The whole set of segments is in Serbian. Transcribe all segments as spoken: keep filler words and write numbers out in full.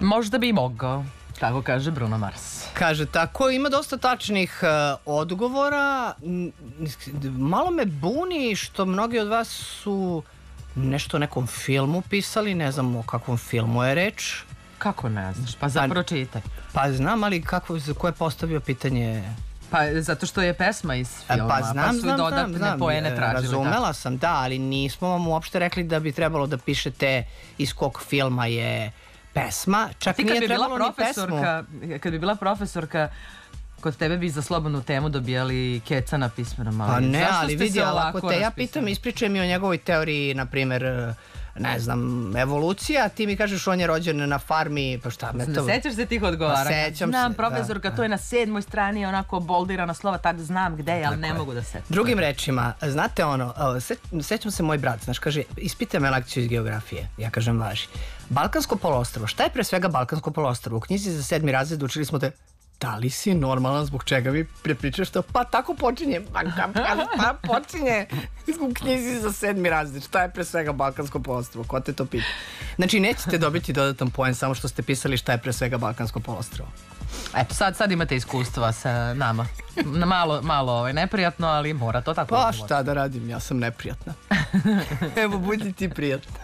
Možda bi mogao, tako kaže Bruno Mars. Kaže tako, ima dosta tačnih uh, odgovora. Malo me buni što mnogi od vas su nešto o nekom filmu pisali, ne znam o kakvom filmu je reč. Kako ne znaš? Pa zapravo čitaj. Pa znam, ali kako, ko je postavio pitanje? Pa zato što je pesma iz filma, pa, znam, pa su znam, dodatne znam, poene tražili. Razumela da. sam, da, ali nismo vam uopšte rekli da bi trebalo da pišete iz kog filma je pesma. Čak ti nije bi trebalo bila ni pesmu. Kad bi bila profesorka, kod tebe bi za slobodnu temu dobijali keca na pismenom. Pa ne, ali vidi, ali ako te ja pitam, ispričaj mi o njegovoj teoriji, na primjer, ne znam, evolucija, ti mi kažeš on je rođen na farmi, pa šta me to... Sećaš se tih odgovara? Pa sećam se. Znam, profesorka, to je na sedmoj strani, onako boldirana slova, tad znam gde je, ali ne mogu da sećam. Drugim rečima, znate ono, sećam se moj brat, znaš, kaže, ispite me lekciju iz geografije, ja kažem važi. Balkansko poluostrvo, šta je pre svega Balkansko poluostrvo? U knjizi za sedmi razred učili smo da da li si normalan, zbog čega vi prepričaš to? Pa tako počinje, pa, pa počinje u knjizi za sedmi razred. Šta je pre svega Balkansko poluostrvo? Ko te to pita? Znači, nećete dobiti dodatan poen samo što ste pisali šta je pre svega Balkansko poluostrvo. Eto, sad, sad imate iskustva sa nama. Malo, malo ovaj, neprijatno, ali mora to tako. Pa šta da radim, ja sam neprijatna. Evo, budi ti prijatna.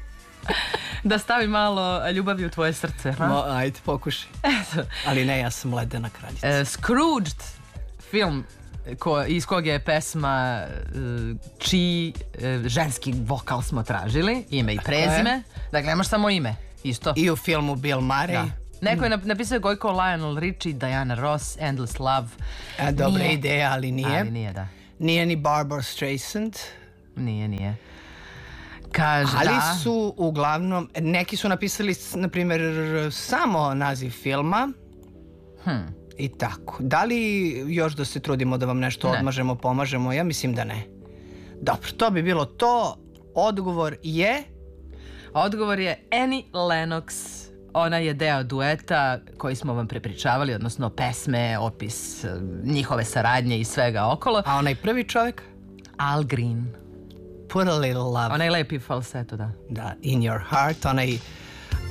Da stavi malo ljubavi u tvoje srce. No, ajde, pokušaj. Ali ne, ja sam ledena kraljica. E, Scrooged, film ko, iz kog je pesma čiji e, ženski vokal smo tražili, ime i prezime. Dakle, nemaš samo ime, isto. I u filmu Bill Murray. Da. Neko je napisao Gojko, Lionel Richie, Diana Ross, Endless Love. E, dobra ideja, ali nije. Ali nije, da. Nije ni Barbara Streisand. Nije, nije. Kaže, ali da. su uglavnom, neki su napisali, na primjer, samo naziv filma. Hmm. I tako. Da li još da se trudimo da vam nešto ne. odmažemo, pomažemo? Ja mislim da ne. Dobro, to bi bilo to. Odgovor je? Odgovor je Annie Lennox. Ona je deo dueta koji smo vam prepričavali, odnosno pesme, opis njihove saradnje i svega okolo. A onaj prvi čovjek? Al Green. Put a little love. Onaj lepi falseto, da. Da, in your heart, onaj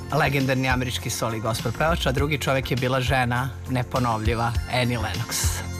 legendarni američki soli gospel pevač, a drugi čovjek je bila žena neponovljiva Annie Lennox.